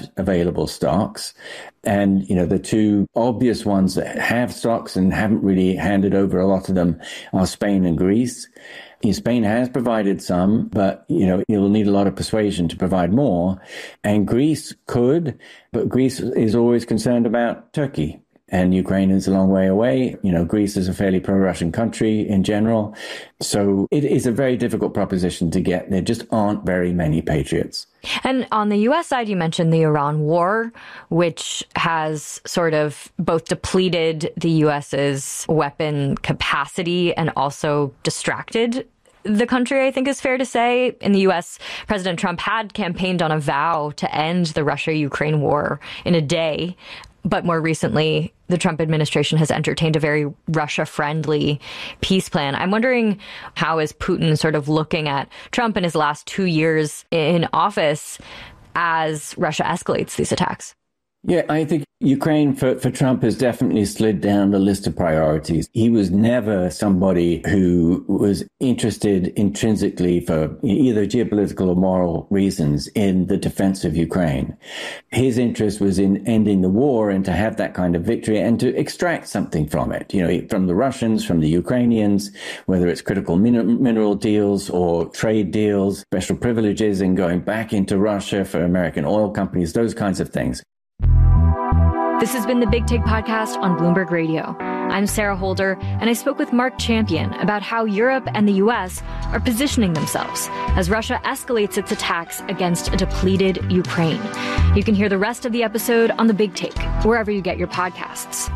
have available stocks. And, the two obvious ones that have stocks and haven't really handed over a lot of them are Spain and Greece. Spain has provided some, but, you'll need a lot of persuasion to provide more. And Greece could, but Greece is always concerned about Turkey. And Ukraine is a long way away. Greece is a fairly pro-Russian country in general. So it is a very difficult proposition to get. There just aren't very many patriots. And on the U.S. side, you mentioned the Iran war, which has sort of both depleted the U.S.'s weapon capacity and also distracted the country, I think is fair to say. In the U.S., President Trump had campaigned on a vow to end the Russia-Ukraine war in a day. But more recently, the Trump administration has entertained a very Russia-friendly peace plan. I'm wondering, how is Putin sort of looking at Trump in his last 2 years in office as Russia escalates these attacks? Yeah, I think Ukraine for Trump has definitely slid down the list of priorities. He was never somebody who was interested intrinsically for either geopolitical or moral reasons in the defense of Ukraine. His interest was in ending the war and to have that kind of victory and to extract something from it, from the Russians, from the Ukrainians, whether it's critical mineral deals or trade deals, special privileges and going back into Russia for American oil companies, those kinds of things. This has been the Big Take podcast on Bloomberg Radio. I'm Sarah Holder, and I spoke with Mark Champion about how Europe and the U.S. are positioning themselves as Russia escalates its attacks against a depleted Ukraine. You can hear the rest of the episode on the Big Take, wherever you get your podcasts.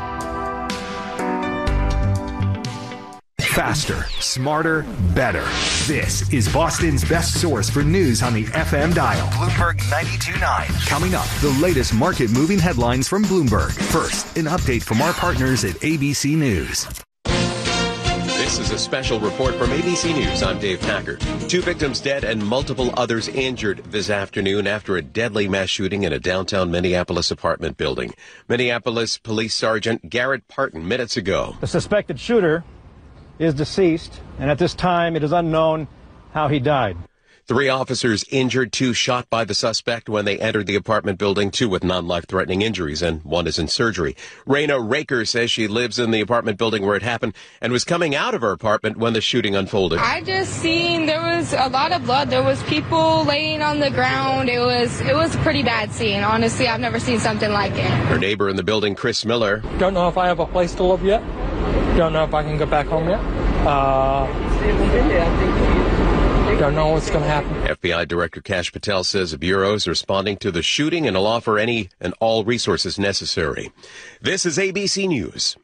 Faster, smarter, better. This is Boston's best source for news on the FM dial. Bloomberg 92.9. Coming up, the latest market-moving headlines from Bloomberg. First, an update from our partners at ABC News. This is a special report from ABC News. I'm Dave Packard. 2 victims dead and multiple others injured this afternoon after a deadly mass shooting in a downtown Minneapolis apartment building. Minneapolis Police Sergeant Garrett Parton minutes ago. The suspected shooter is deceased, and at this time it is unknown how he died. 3 officers injured, 2 shot by the suspect when they entered the apartment building, 2 with non-life-threatening injuries, and 1 is in surgery. Raina Raker says she lives in the apartment building where it happened and was coming out of her apartment when the shooting unfolded. I just seen there was a lot of blood. There was people laying on the ground. It was a pretty bad scene. Honestly, I've never seen something like it. Her neighbor in the building, Chris Miller. Don't know if I have a place to live yet. Don't know if I can go back home yet. Don't know what's going to happen. FBI Director Kash Patel says the Bureau is responding to the shooting and will offer any and all resources necessary. This is ABC News.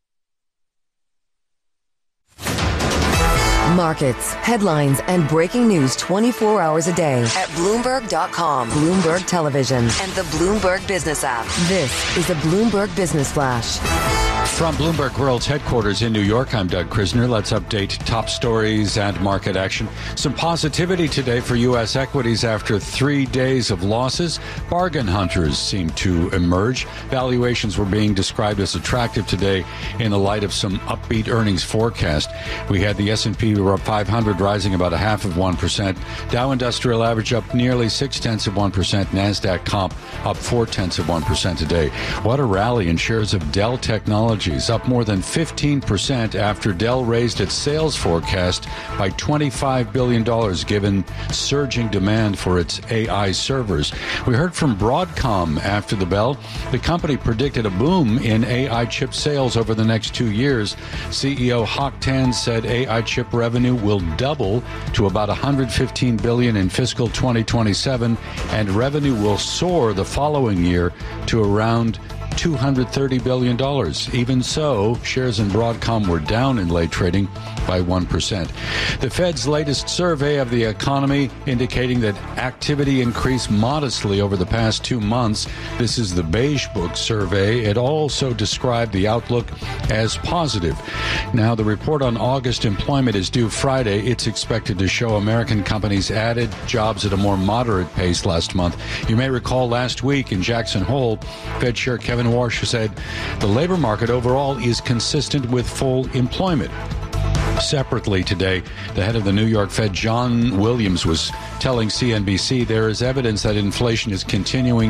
Markets, headlines, and breaking news 24 hours a day at Bloomberg.com, Bloomberg Television, and the Bloomberg Business app. This is a Bloomberg Business Flash. From Bloomberg World's headquarters in New York, I'm Doug Krisner. Let's update top stories and market action. Some positivity today for U.S. equities after 3 days of losses. Bargain hunters seem to emerge. Valuations were being described as attractive today in the light of some upbeat earnings forecast. We had the S&P 500 rising about 0.5%. Dow Industrial Average up nearly 0.6%. NASDAQ Comp up 0.4% today. What a rally in shares of Dell Technologies, up more than 15% after Dell raised its sales forecast by $25 billion, given surging demand for its AI servers. We heard from Broadcom after the bell. The company predicted a boom in AI chip sales over the next 2 years. CEO Hock Tan said AI chip revenue will double to about $115 billion in fiscal 2027, and revenue will soar the following year to around $230 billion. Even so, shares in Broadcom were down in late trading by 1%. The Fed's latest survey of the economy indicating that activity increased modestly over the past 2 months. This is the Beige Book survey. It also described the outlook as positive. Now, the report on August employment is due Friday. It's expected to show American companies added jobs at a more moderate pace last month. You may recall last week in Jackson Hole, Fed Chair Kevin Warsh said the labor market overall is consistent with full employment. Separately today, the head of the New York Fed, John Williams, was telling CNBC there is evidence that inflation is continuing